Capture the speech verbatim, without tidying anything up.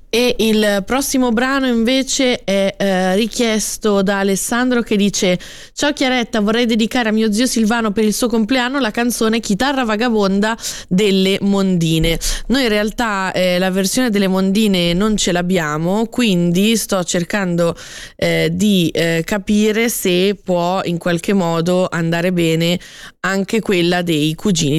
E il prossimo brano invece è eh, richiesto da Alessandro, che dice: ciao Chiaretta, vorrei dedicare a mio zio Silvano per il suo compleanno la canzone Chitarra Vagabonda delle Mondine. Noi in realtà eh, la versione delle Mondine non ce l'abbiamo, quindi sto cercando eh, di eh, capire se può in qualche modo andare bene anche quella dei Cugini